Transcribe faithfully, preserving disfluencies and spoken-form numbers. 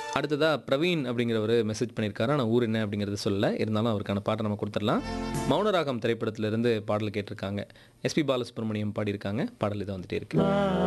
அடுத்ததா பிரவீன் அப்படிங்கிறவரு மெசேஜ் பண்ணியிருக்காரு. ஆனா ஊர் என்ன அப்படிங்கிறத சொல்லல. இருந்தாலும் அவருக்கான பாட்ட நம்ம குடுத்துடலாம். மௌனராகம் திரைப்படத்திலிருந்து பாடல் கேட்டிருக்காங்க. எஸ்பி பாலசுப்ரமணியம் பாடியிருக்காங்க. பாடல் இதோ வந்துட்டே இருக்கு.